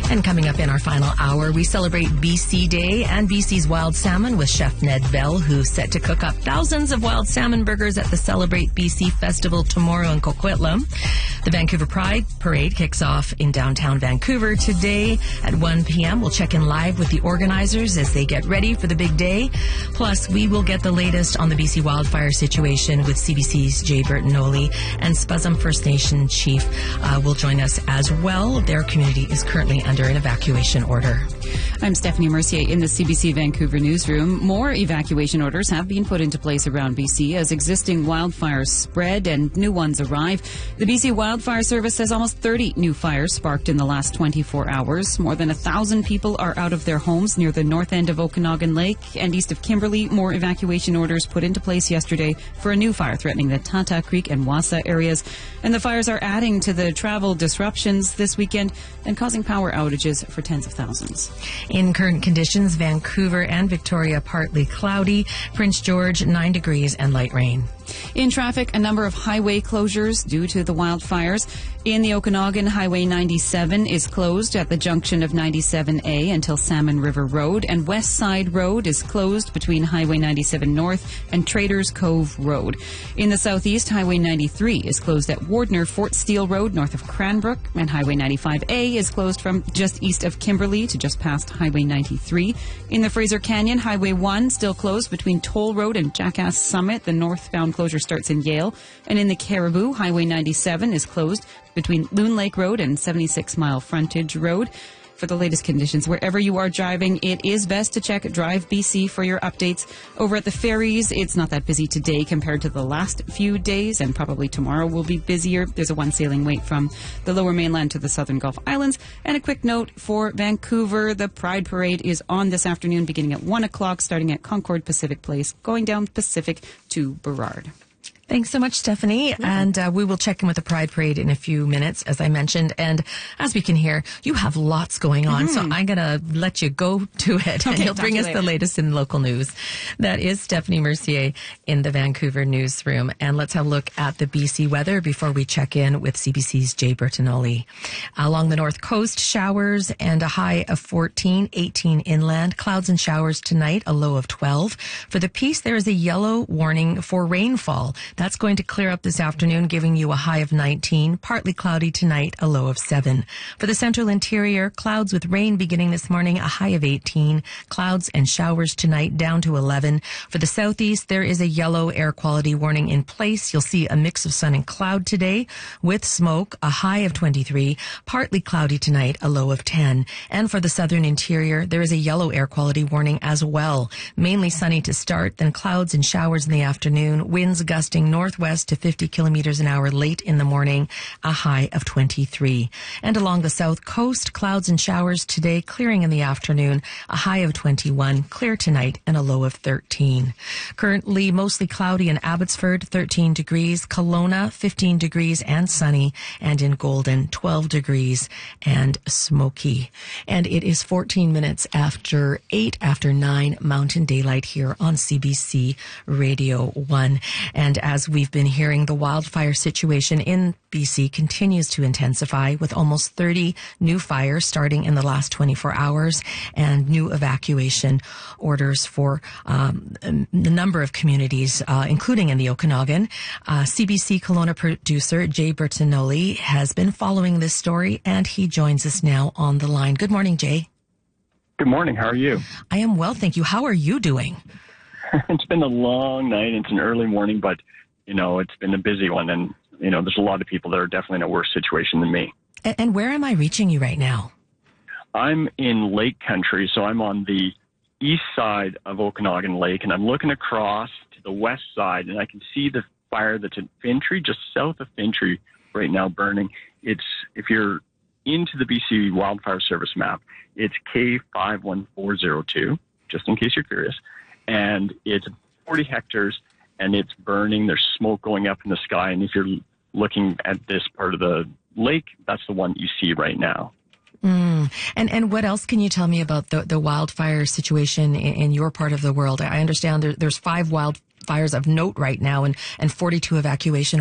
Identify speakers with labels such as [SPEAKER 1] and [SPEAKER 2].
[SPEAKER 1] And coming up in our final hour, we celebrate BC Day and BC's wild salmon with Chef Ned Bell, who's set to cook up thousands of wild salmon burgers at the Celebrate BC Festival tomorrow in Coquitlam. The Vancouver Pride Parade kicks off in downtown Vancouver today at 1 p.m. We'll check in live with the organizers as they get ready for the big day. Plus, we will get the latest on the BC wildfire situation with CBC's Jay Bertinoli, and Spuzzum First Nation Chief will join us as well. Their community is currently under an evacuation order.
[SPEAKER 2] I'm Stephanie Mercier in the CBC Vancouver newsroom. More evacuation orders have been put into place around BC as existing wildfires spread and new ones arrive. The BC Wildfire Service says almost 30 new fires sparked in the last 24 hours. More than 1,000 people are out of their homes near the north end of Okanagan Lake and east of Kimberley. More evacuation orders put into place yesterday for a new fire threatening the Tata Creek and Wassa areas. And the fires are adding to the travel disruptions this weekend and causing power outages for tens of thousands.
[SPEAKER 1] In current conditions, Vancouver and Victoria partly cloudy, Prince George 9 degrees and light rain.
[SPEAKER 2] In traffic, a number of highway closures due to the wildfires. In the Okanagan, Highway 97 is closed at the junction of 97A until Salmon River Road, and West Side Road is closed between Highway 97 North and Traders Cove Road. In the southeast, Highway 93 is closed at Wardner Fort Steele Road north of Cranbrook, and Highway 95A is closed from just east of Kimberley to just past Highway 93. In the Fraser Canyon, Highway 1 still closed between Toll Road and Jackass Summit. The northbound closure starts in Yale. And in the Caribou, Highway 97 is closed between Loon Lake Road and 76 Mile Frontage Road. For the latest conditions, wherever you are driving, it is best to check Drive BC for your updates. Over at the ferries, it's not that busy today compared to the last few days, and probably tomorrow will be busier. There's a one sailing wait from the Lower Mainland to the Southern Gulf Islands. And a quick note for Vancouver, the Pride Parade is on this afternoon beginning at 1 o'clock, starting at Concord Pacific Place, going down Pacific to Burrard.
[SPEAKER 1] Thanks so much, Stephanie. And we will check in with the Pride Parade in a few minutes, as I mentioned. And as we can hear, you have lots going on. So I'm going to let you go to it.
[SPEAKER 2] Okay,
[SPEAKER 1] and you'll bring us the latest in local news. That is Stephanie Mercier in the Vancouver newsroom. And let's have a look at the BC weather before we check in with CBC's Jay Bertinoli. Along the north coast, showers and a high of 14, 18 inland. Clouds and showers tonight, a low of 12. For the Peace, there is a yellow warning for rainfall. That's going to clear up this afternoon, giving you a high of 19. Partly cloudy tonight, a low of 7. For the central interior, clouds with rain beginning this morning, a high of 18. Clouds and showers tonight, down to 11. For the southeast, there is a yellow air quality warning in place. You'll see a mix of sun and cloud today with smoke, a high of 23. Partly cloudy tonight, a low of 10. And for the southern interior, there is a yellow air quality warning as well. Mainly sunny to start, then clouds and showers in the afternoon. Winds gusting northwest to 50 kilometers an hour late in the morning, a high of 23. And along the south coast, clouds and showers today, clearing in the afternoon, a high of 21, clear tonight, and a low of 13. Currently mostly cloudy in Abbotsford, 13 degrees, Kelowna, 15 degrees and sunny, and in Golden, 12 degrees and smoky. And it is 14 minutes after 8, after 9 Mountain Daylight here on CBC Radio 1. And as we've been hearing, the wildfire situation in BC continues to intensify with almost 30 new fires starting in the last 24 hours and new evacuation orders for a number of communities, including in the Okanagan. CBC Kelowna producer Jay Bertinoli has been following this story, and he joins us now on the line. Good morning, Jay.
[SPEAKER 3] Good morning. How are you?
[SPEAKER 1] I am well, thank you. How are you doing?
[SPEAKER 3] It's been a long night. It's an early morning, but, it's been a busy one. And, there's a lot of people that are definitely in a worse situation than me.
[SPEAKER 1] And where am I reaching you right now?
[SPEAKER 3] I'm in Lake Country, so I'm on the east side of Okanagan Lake, and I'm looking across to the west side, and I can see the fire that's at Fintry, just south of Fintry right now burning. If you're into the BC Wildfire Service map, it's K51402, just in case you're curious. And it's 40 hectares, and it's burning. There's smoke going up in the sky. And if you're looking at this part of the lake, that's the one you see right now.
[SPEAKER 1] And what else can you tell me about the wildfire situation in your part of the world? I understand there's 5 wildfires of note right now and 42 evacuation